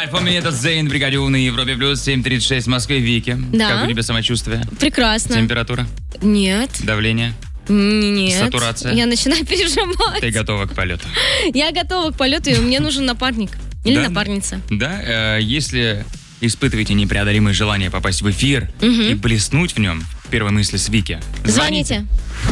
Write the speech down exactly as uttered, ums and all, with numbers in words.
Альфа Меда Зейн, бригаде У на Европе плюс семь тридцать шесть в Москве. Вики, Да. как у тебя самочувствие? Прекрасно. Температура? Нет. Давление? Нет. Сатурация? Я начинаю пережимать. Ты готова к полету? Я готова к полету, и мне нужен напарник. Или Да? напарница. Да, э, если испытываете непреодолимое желание попасть в эфир Мгм. и блеснуть в нем, первой мысли с Вики. Звоните.